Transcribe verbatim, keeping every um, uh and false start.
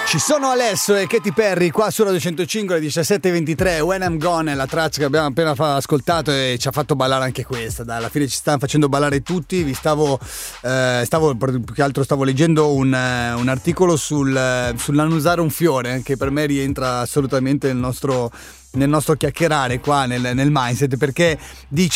Ci sono Alesso e Katy Perry qua su Radio centocinque alle diciassette e ventitré. When I'm Gone è la traccia che abbiamo appena fa- ascoltato e ci ha fatto ballare anche questa. Dai, alla fine ci stanno facendo ballare tutti. Vi stavo, eh, stavo più che altro stavo leggendo un, eh, un articolo sul, eh, sull'annusare un fiore, che per me rientra assolutamente nel nostro nel nostro chiacchierare qua nel, nel mindset, perché dice